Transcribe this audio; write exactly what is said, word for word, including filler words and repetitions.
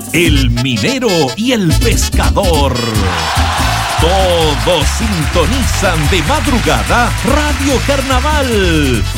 el minero y el pescador. Todos sintonizan de madrugada Radio Carnaval